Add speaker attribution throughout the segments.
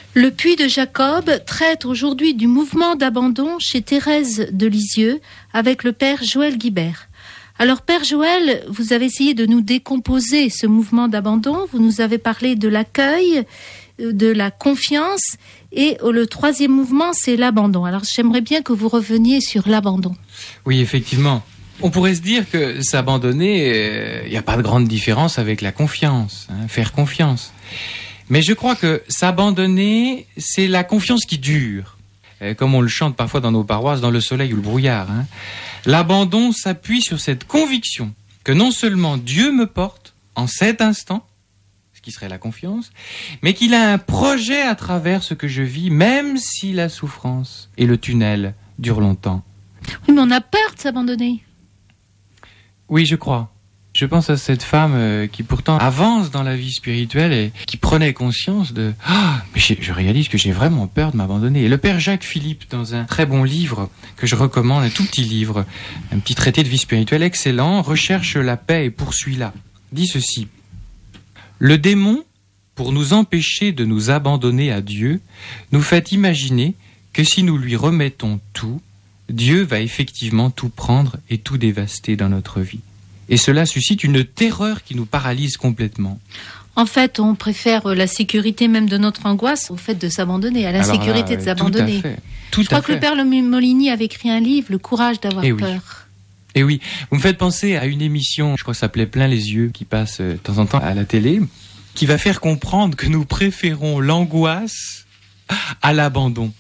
Speaker 1: Le Puits de Jacob traite aujourd'hui du mouvement d'abandon chez Thérèse de Lisieux avec le père Joël Guibert. Alors Père Joël, vous avez essayé de nous décomposer ce mouvement d'abandon, vous nous avez parlé de l'accueil, de la confiance et le troisième mouvement c'est l'abandon. Alors j'aimerais bien que vous reveniez sur l'abandon.
Speaker 2: Oui, effectivement. On pourrait se dire que s'abandonner, il n'y a pas de grande différence avec la confiance, faire confiance. Mais je crois que s'abandonner, c'est la confiance qui dure. Comme on le chante parfois dans nos paroisses, dans le soleil ou le brouillard. L'abandon s'appuie sur cette conviction que non seulement Dieu me porte en cet instant, ce qui serait la confiance, mais qu'il a un projet à travers ce que je vis, même si la souffrance et le tunnel durent longtemps.
Speaker 1: Oui, mais on a peur de s'abandonner.
Speaker 2: Oui, je crois. Je pense à cette femme qui pourtant avance dans la vie spirituelle et qui prenait conscience de « Ah, mais je réalise que j'ai vraiment peur de m'abandonner ». Et le père Jacques Philippe, dans un très bon livre que je recommande, un tout petit livre, un petit traité de vie spirituelle excellent, « Recherche la paix et poursuis-la », dit ceci. « Le démon, pour nous empêcher de nous abandonner à Dieu, nous fait imaginer que si nous lui remettons tout, Dieu va effectivement tout prendre et tout dévaster dans notre vie. Et cela suscite une terreur qui nous paralyse complètement. »
Speaker 1: En fait, on préfère la sécurité même de notre angoisse au fait de s'abandonner, à la sécurité de s'abandonner. Je crois que le père Moligny avait écrit un livre, Le courage d'avoir peur.
Speaker 2: Et oui, vous me faites penser à une émission, je crois que ça s'appelait Plein les yeux, qui passe de temps en temps à la télé, qui va faire comprendre que nous préférons l'angoisse à l'abandon.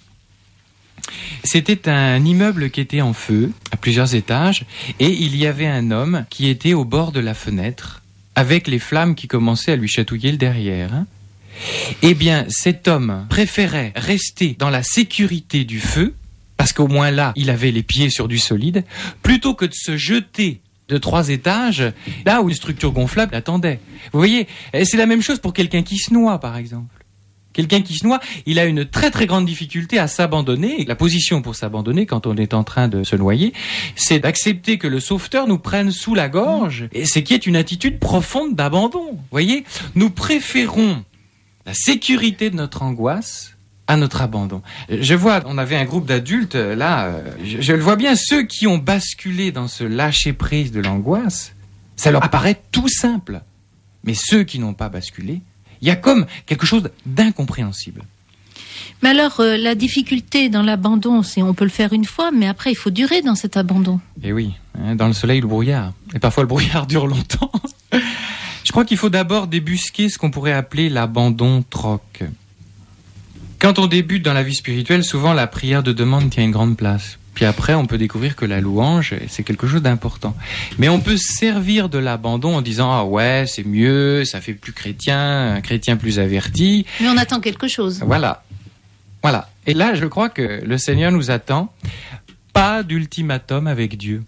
Speaker 2: C'était un immeuble qui était en feu, à plusieurs étages, et il y avait un homme qui était au bord de la fenêtre, avec les flammes qui commençaient à lui chatouiller le derrière. Eh bien, cet homme préférait rester dans la sécurité du feu, parce qu'au moins là, il avait les pieds sur du solide, plutôt que de se jeter de 3 étages, là où une structure gonflable attendait. Vous voyez, c'est la même chose pour quelqu'un qui se noie, par exemple. Quelqu'un qui se noie, il a une très très grande difficulté à s'abandonner. La position pour s'abandonner quand on est en train de se noyer, c'est d'accepter que le sauveteur nous prenne sous la gorge. Et c'est qui est une attitude profonde d'abandon. Vous voyez, nous préférons la sécurité de notre angoisse à notre abandon. Je vois, on avait un groupe d'adultes, là, je le vois bien, ceux qui ont basculé dans ce lâcher-prise de l'angoisse, ça leur apparaît tout simple. Mais ceux qui n'ont pas basculé, il y a comme quelque chose d'incompréhensible.
Speaker 1: Mais alors, la difficulté dans l'abandon, c'est on peut le faire une fois, mais après, il faut durer dans cet abandon.
Speaker 2: Et oui, dans le soleil, le brouillard. Et parfois, le brouillard dure longtemps. Je crois qu'il faut d'abord débusquer ce qu'on pourrait appeler l'abandon troc. Quand on débute dans la vie spirituelle, souvent, la prière de demande tient une grande place. Puis après, on peut découvrir que la louange, c'est quelque chose d'important. Mais on peut se servir de l'abandon en disant « Ah ouais, c'est mieux, ça fait plus chrétien, un chrétien plus averti. »
Speaker 1: Mais on attend quelque chose.
Speaker 2: Voilà. Et là, je crois que le Seigneur nous attend. Pas d'ultimatum avec Dieu.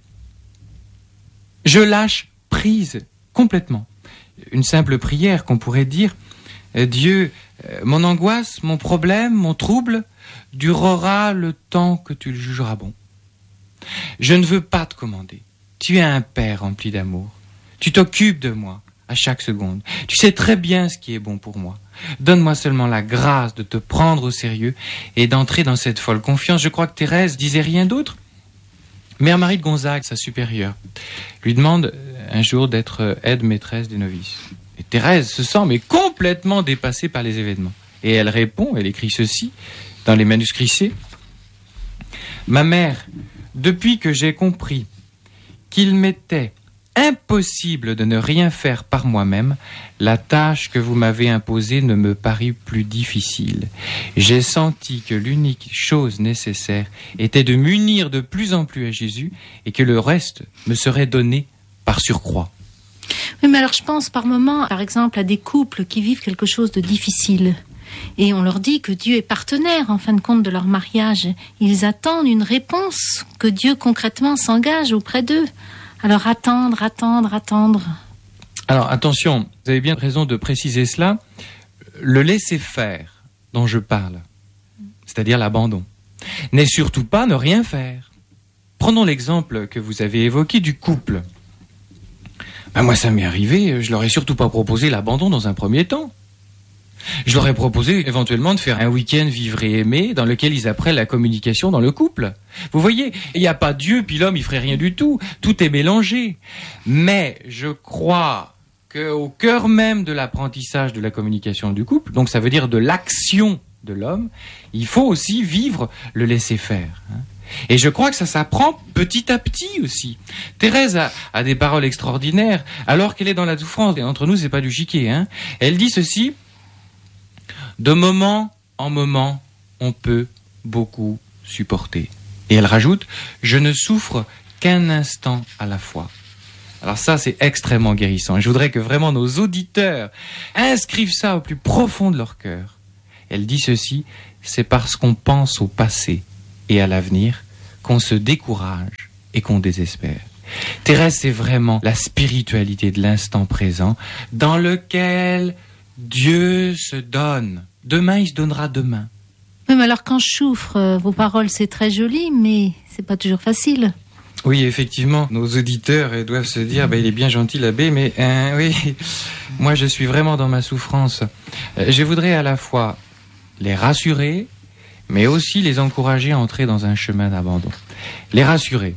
Speaker 2: Je lâche prise complètement. Une simple prière qu'on pourrait dire « Dieu, mon angoisse, mon problème, mon trouble durera le temps que tu le jugeras bon. Je ne veux pas te commander. Tu es un père rempli d'amour. Tu t'occupes de moi à chaque seconde. Tu sais très bien ce qui est bon pour moi. Donne-moi seulement la grâce de te prendre au sérieux et d'entrer dans cette folle confiance. » Je crois que Thérèse disait rien d'autre. Mère Marie de Gonzague, sa supérieure, lui demande un jour d'être aide-maîtresse des novices. Et Thérèse se sent mais complètement dépassée par les événements. Et elle répond, elle écrit ceci dans les manuscrits C. « Ma mère, depuis que j'ai compris qu'il m'était impossible de ne rien faire par moi-même, la tâche que vous m'avez imposée ne me parut plus difficile. J'ai senti que l'unique chose nécessaire était de m'unir de plus en plus à Jésus et que le reste me serait donné par surcroît. »
Speaker 1: Oui, mais alors je pense par moments, par exemple, à des couples qui vivent quelque chose de difficile. Et on leur dit que Dieu est partenaire, en fin de compte, de leur mariage. Ils attendent une réponse, que Dieu concrètement s'engage auprès d'eux. Alors attendre.
Speaker 2: Alors attention, vous avez bien raison de préciser cela. Le laisser-faire dont je parle, c'est-à-dire l'abandon, n'est surtout pas ne rien faire. Prenons l'exemple que vous avez évoqué du couple. Moi, ça m'est arrivé, je leur ai surtout pas proposé l'abandon dans un premier temps. Je leur ai proposé éventuellement de faire un week-end vivre et aimer dans lequel ils apprennent la communication dans le couple. Vous voyez, il n'y a pas Dieu puis l'homme, il ferait rien du tout. Tout est mélangé. Mais je crois qu'au cœur même de l'apprentissage de la communication du couple, donc ça veut dire de l'action de l'homme, il faut aussi vivre le laisser-faire. Et je crois que ça s'apprend petit à petit aussi. Thérèse a des paroles extraordinaires, alors qu'elle est dans la souffrance. Et entre nous, c'est pas du chiquet. Elle dit ceci: de moment en moment, on peut beaucoup supporter. Et elle rajoute: je ne souffre qu'un instant à la fois. Alors ça, c'est extrêmement guérissant. Et je voudrais que vraiment nos auditeurs inscrivent ça au plus profond de leur cœur. Elle dit ceci: c'est parce qu'on pense au passé et à l'avenir qu'on se décourage et qu'on désespère. Thérèse, c'est vraiment la spiritualité de l'instant présent dans lequel Dieu se donne. Demain, il se donnera demain.
Speaker 1: Oui, mais alors quand je souffre, vos paroles, c'est très joli, mais c'est pas toujours facile.
Speaker 2: Oui, effectivement, nos auditeurs doivent se dire, il est bien gentil l'abbé, mais oui, moi je suis vraiment dans ma souffrance. Je voudrais à la fois les rassurer, mais aussi les encourager à entrer dans un chemin d'abandon. Les rassurer.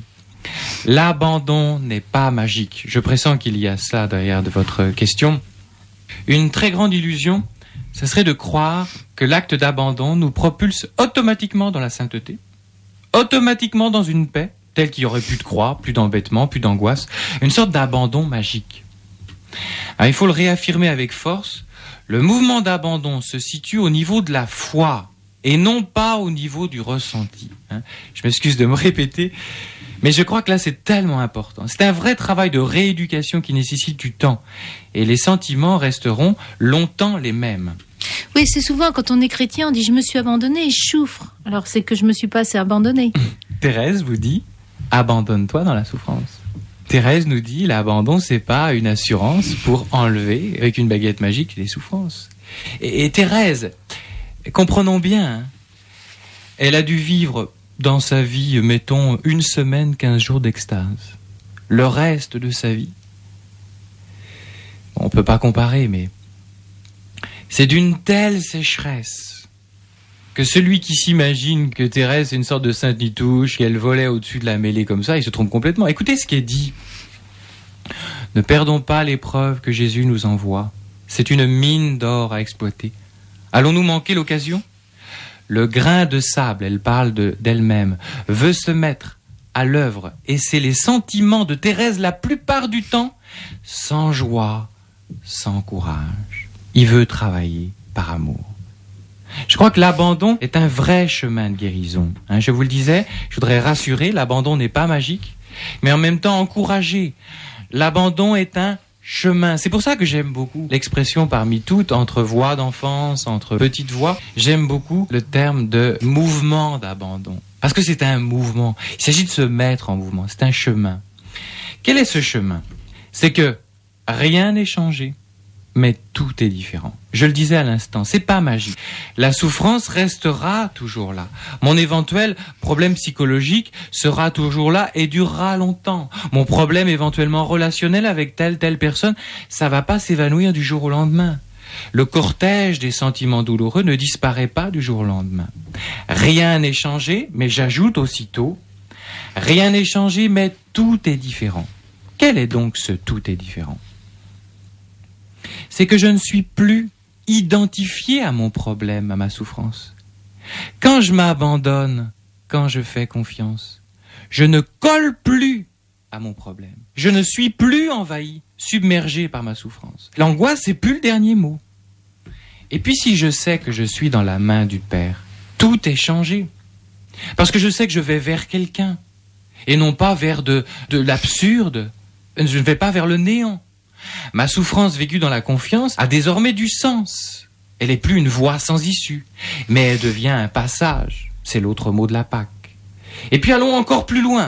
Speaker 2: L'abandon n'est pas magique. Je pressens qu'il y a ça derrière de votre question. Une très grande illusion, ce serait de croire que l'acte d'abandon nous propulse automatiquement dans la sainteté, automatiquement dans une paix, telle qu'il n'y aurait plus de croix, plus d'embêtement, plus d'angoisse, une sorte d'abandon magique. Alors, il faut le réaffirmer avec force, le mouvement d'abandon se situe au niveau de la foi et non pas au niveau du ressenti. Je m'excuse de me répéter, mais je crois que là c'est tellement important. C'est un vrai travail de rééducation qui nécessite du temps et les sentiments resteront longtemps les mêmes.
Speaker 1: Oui, c'est souvent quand on est chrétien, on dit je me suis abandonné et je souffre. Alors c'est que je me suis pas assez abandonné.
Speaker 2: Thérèse vous dit abandonne-toi dans la souffrance. Thérèse nous dit l'abandon c'est pas une assurance pour enlever avec une baguette magique les souffrances. Et Thérèse, comprenons bien, elle a dû vivre dans sa vie, mettons, 1 semaine, 15 jours d'extase. Le reste de sa vie, on ne peut pas comparer, mais c'est d'une telle sécheresse que celui qui s'imagine que Thérèse est une sorte de sainte nitouche, qu'elle volait au-dessus de la mêlée comme ça, il se trompe complètement. Écoutez ce qui est dit. Ne perdons pas l'épreuve que Jésus nous envoie. C'est une mine d'or à exploiter. Allons-nous manquer l'occasion ? Le grain de sable, elle parle d'elle-même, veut se mettre à l'œuvre. Et c'est les sentiments de Thérèse la plupart du temps, sans joie, sans courage. Il veut travailler par amour. Je crois que l'abandon est un vrai chemin de guérison. Je vous le disais, je voudrais rassurer, l'abandon n'est pas magique, mais en même temps encourager. L'abandon est un chemin. C'est pour ça que j'aime beaucoup l'expression parmi toutes, entre voix d'enfance, entre petites voix. J'aime beaucoup le terme de mouvement d'abandon. Parce que c'est un mouvement. Il s'agit de se mettre en mouvement. C'est un chemin. Quel est ce chemin ? C'est que rien n'est changé, mais tout est différent. Je le disais à l'instant, c'est pas magique. La souffrance restera toujours là. Mon éventuel problème psychologique sera toujours là et durera longtemps. Mon problème éventuellement relationnel avec telle personne, ça va pas s'évanouir du jour au lendemain. Le cortège des sentiments douloureux ne disparaît pas du jour au lendemain. Rien n'est changé, mais j'ajoute aussitôt, rien n'est changé, mais tout est différent. Quel est donc ce tout est différent ? C'est que je ne suis plus identifié à mon problème, à ma souffrance. Quand je m'abandonne, quand je fais confiance, je ne colle plus à mon problème. Je ne suis plus envahi, submergé par ma souffrance. L'angoisse, c'est plus le dernier mot. Et puis si je sais que je suis dans la main du Père, tout est changé. Parce que je sais que je vais vers quelqu'un, et non pas vers de l'absurde. Je ne vais pas vers le néant. Ma souffrance vécue dans la confiance a désormais du sens. Elle n'est plus une voie sans issue, mais elle devient un passage. C'est l'autre mot de la Pâque. Et puis allons encore plus loin.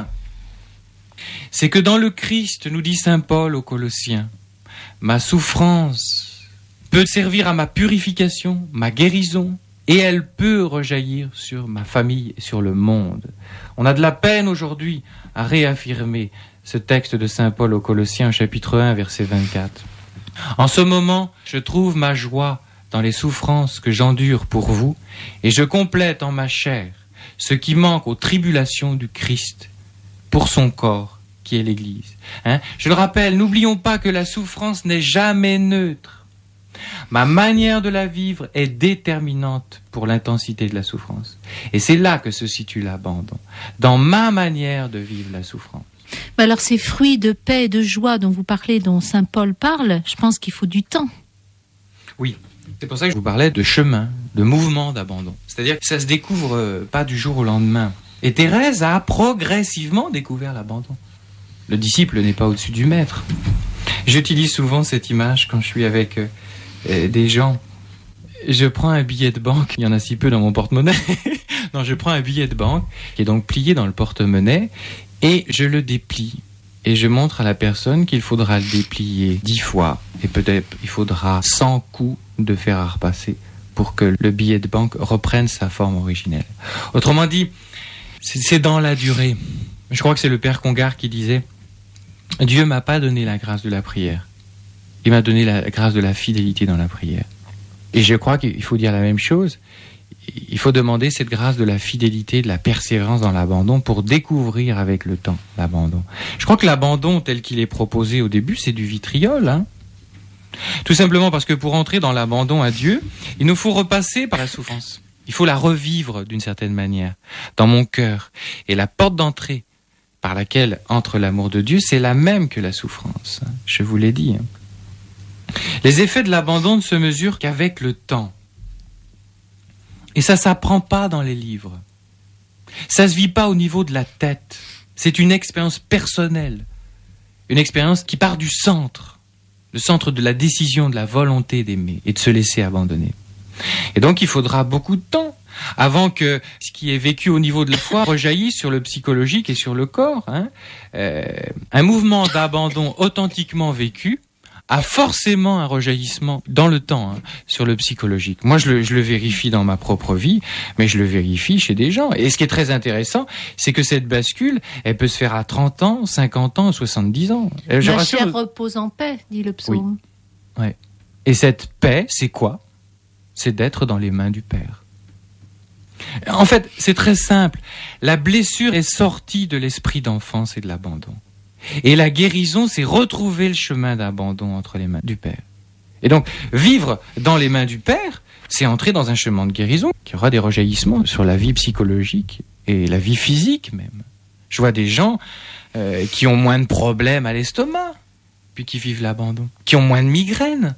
Speaker 2: C'est que dans le Christ, nous dit saint Paul aux Colossiens, ma souffrance peut servir à ma purification, ma guérison, et elle peut rejaillir sur ma famille et sur le monde. On a de la peine aujourd'hui à réaffirmer ce texte de saint Paul aux Colossiens, chapitre 1, verset 24. En ce moment, je trouve ma joie dans les souffrances que j'endure pour vous, et je complète en ma chair ce qui manque aux tribulations du Christ pour son corps, qui est l'Église. Je le rappelle, n'oublions pas que la souffrance n'est jamais neutre. Ma manière de la vivre est déterminante pour l'intensité de la souffrance. Et c'est là que se situe l'abandon, dans ma manière de vivre la souffrance.
Speaker 1: Mais alors ces fruits de paix et de joie dont vous parlez, dont saint Paul parle, je pense qu'il faut du temps.
Speaker 2: Oui, c'est pour ça que je vous parlais de chemin, de mouvement d'abandon. C'est-à-dire que ça se découvre pas du jour au lendemain. Et Thérèse a progressivement découvert l'abandon. Le disciple n'est pas au-dessus du maître. J'utilise souvent cette image quand je suis avec des gens. Je prends un billet de banque, il y en a si peu dans mon porte-monnaie. Non, je prends un billet de banque qui est donc plié dans le porte-monnaie et je le déplie. Et je montre à la personne qu'il faudra le déplier 10 fois et peut-être il faudra 100 coups de fer à repasser pour que le billet de banque reprenne sa forme originelle. Autrement dit, c'est dans la durée. Je crois que c'est le père Congar qui disait « Dieu m'a pas donné la grâce de la prière. Il m'a donné la grâce de la fidélité dans la prière. » Et je crois qu'il faut dire la même chose. Il faut demander cette grâce de la fidélité, de la persévérance dans l'abandon pour découvrir avec le temps l'abandon. Je crois que l'abandon tel qu'il est proposé au début, c'est du vitriol. Tout simplement parce que pour entrer dans l'abandon à Dieu, il nous faut repasser par la souffrance. Il faut la revivre d'une certaine manière dans mon cœur. Et la porte d'entrée par laquelle entre l'amour de Dieu, c'est la même que la souffrance. Je vous l'ai dit. Les effets de l'abandon ne se mesurent qu'avec le temps. Et ça s'apprend pas dans les livres. Ça se vit pas au niveau de la tête. C'est une expérience personnelle. Une expérience qui part du centre. Le centre de la décision, de la volonté d'aimer et de se laisser abandonner. Et donc il faudra beaucoup de temps avant que ce qui est vécu au niveau de la foi rejaillisse sur le psychologique et sur le corps. Un mouvement d'abandon authentiquement vécu a forcément un rejaillissement dans le temps sur le psychologique. Moi, je le vérifie dans ma propre vie, mais je le vérifie chez des gens. Et ce qui est très intéressant, c'est que cette bascule, elle peut se faire à 30 ans, 50 ans, 70 ans.
Speaker 1: La chair repose en paix, dit le psaume.
Speaker 2: Oui. Ouais. Et cette paix, c'est quoi ? C'est d'être dans les mains du Père. En fait, c'est très simple. La blessure est sortie de l'esprit d'enfance et de l'abandon. Et la guérison, c'est retrouver le chemin d'abandon entre les mains du Père. Et donc, vivre dans les mains du Père, c'est entrer dans un chemin de guérison qui aura des rejaillissements sur la vie psychologique et la vie physique même. Je vois des gens qui ont moins de problèmes à l'estomac, puis qui vivent l'abandon, qui ont moins de migraines.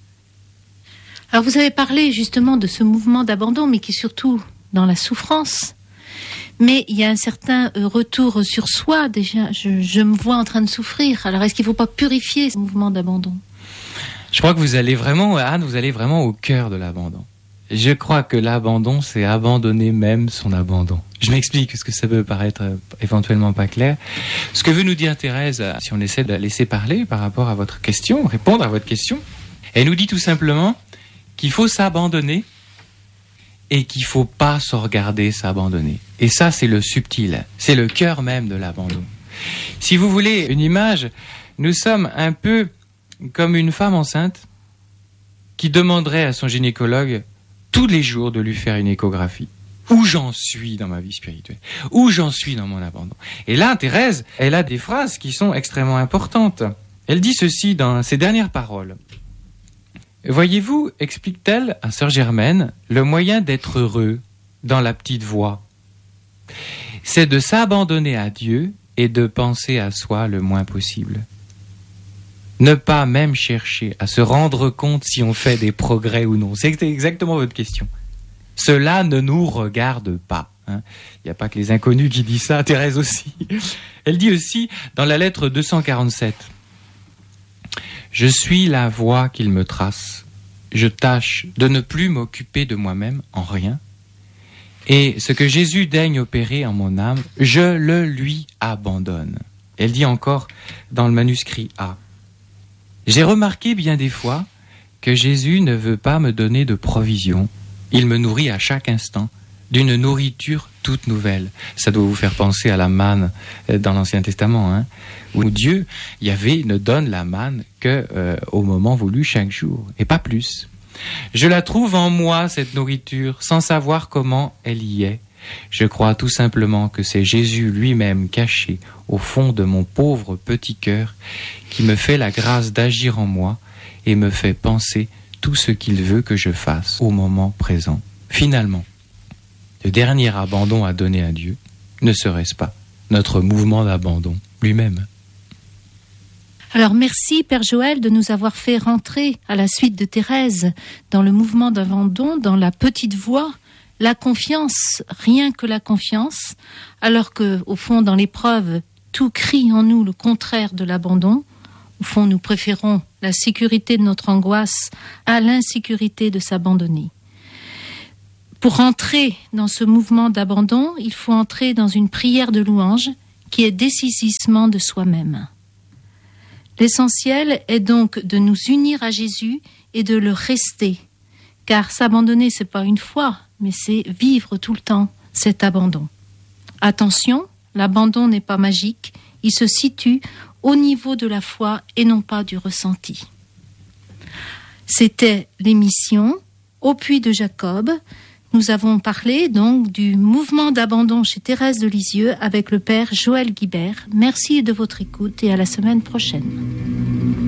Speaker 1: Alors vous avez parlé justement de ce mouvement d'abandon, mais qui est surtout dans la souffrance. Mais il y a un certain retour sur soi déjà. Je me vois en train de souffrir. Alors est-ce qu'il ne faut pas purifier ce mouvement d'abandon ?
Speaker 2: Je crois que vous allez vraiment, Anne, au cœur de l'abandon. Je crois que l'abandon, c'est abandonner même son abandon. Je m'explique, parce que ça peut paraître éventuellement pas clair. Ce que veut nous dire Thérèse, si on essaie de la laisser parler par rapport à votre question, répondre à votre question, elle nous dit tout simplement qu'il faut s'abandonner et qu'il ne faut pas se regarder s'abandonner. Et ça, c'est le subtil, c'est le cœur même de l'abandon. Si vous voulez une image, nous sommes un peu comme une femme enceinte qui demanderait à son gynécologue tous les jours de lui faire une échographie. Où j'en suis dans ma vie spirituelle ? Où j'en suis dans mon abandon ? Et là, Thérèse, elle a des phrases qui sont extrêmement importantes. Elle dit ceci dans ses dernières paroles. Voyez-vous, explique-t-elle à sœur Germaine, le moyen d'être heureux dans la petite voie, c'est de s'abandonner à Dieu et de penser à soi le moins possible. Ne pas même chercher à se rendre compte si on fait des progrès ou non. C'est exactement votre question. Cela ne nous regarde pas. Il n'y a pas que les inconnus qui disent ça, Thérèse aussi. Elle dit aussi dans la lettre 247, « Je suis la voie qu'il me trace. Je tâche de ne plus m'occuper de moi-même en rien. Et ce que Jésus daigne opérer en mon âme, je le lui abandonne. » Elle dit encore dans le manuscrit A, « J'ai remarqué bien des fois que Jésus ne veut pas me donner de provision. Il me nourrit à chaque instant d'une nourriture toute nouvelle. » Ça doit vous faire penser à la manne dans l'Ancien Testament, où Dieu, Yahvé, ne donne la manne qu'au moment voulu chaque jour, et pas plus. Je la trouve en moi, cette nourriture, sans savoir comment elle y est. Je crois tout simplement que c'est Jésus lui-même caché au fond de mon pauvre petit cœur qui me fait la grâce d'agir en moi et me fait penser tout ce qu'il veut que je fasse au moment présent. Finalement, le dernier abandon à donner à Dieu, ne serait-ce pas notre mouvement d'abandon lui-même?
Speaker 1: Alors merci Père Joël de nous avoir fait rentrer à la suite de Thérèse dans le mouvement d'abandon, dans la petite voie, la confiance, rien que la confiance, alors que au fond dans l'épreuve, tout crie en nous le contraire de l'abandon. Au fond, nous préférons la sécurité de notre angoisse à l'insécurité de s'abandonner. Pour entrer dans ce mouvement d'abandon, il faut entrer dans une prière de louange qui est dessaisissement de soi-même. L'essentiel est donc de nous unir à Jésus et de le rester. Car s'abandonner, c'est pas une fois, mais c'est vivre tout le temps cet abandon. Attention, l'abandon n'est pas magique, il se situe au niveau de la foi et non pas du ressenti. C'était l'émission Au Puits de Jacob. Nous avons parlé donc du mouvement d'abandon chez Thérèse de Lisieux avec le Père Joël Guibert. Merci de votre écoute et à la semaine prochaine.